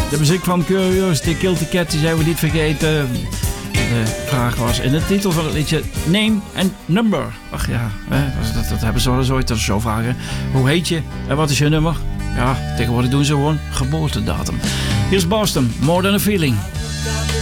De muziek van Curiosity Killed the Cat, die zijn we niet vergeten. De vraag was in de titel van het liedje Name and Number. Ach ja, dat hebben ze wel eens ooit zo vragen. Hoe heet je en wat is je nummer? Ja, tegenwoordig doen ze gewoon geboortedatum. Hier is Boston, More Than a Feeling.